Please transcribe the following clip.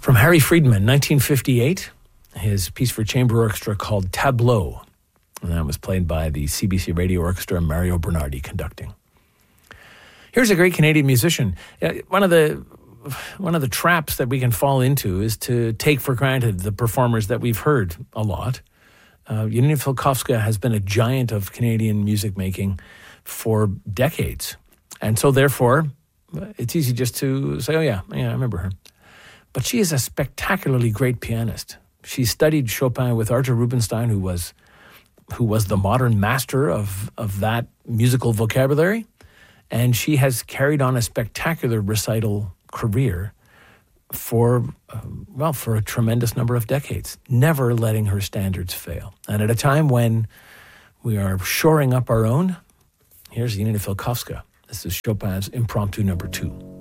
From Harry Friedman, 1958, his piece for chamber orchestra called Tableau. And that was played by the CBC Radio Orchestra, Mario Bernardi conducting. Here's a great Canadian musician. One of the traps that we can fall into is to take for granted the performers that we've heard a lot. Janina Filkowska has been a giant of Canadian music making for decades. And so therefore, it's easy just to say, oh yeah, I remember her. But she is a spectacularly great pianist. She studied Chopin with Artur Rubinstein, who was the modern master of that musical vocabulary. And she has carried on a spectacular recital career for a tremendous number of decades, never letting her standards fail. And at a time when we are shoring up our own, here's Janina Filkowska. This is Chopin's Impromptu No. 2.